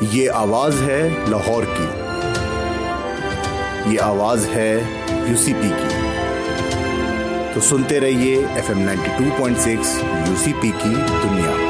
ये आवाज है लाहौर की, ये आवाज है यूसीपी की। तो सुनते रहिए FM 92.6 यूसीपी की दुनिया।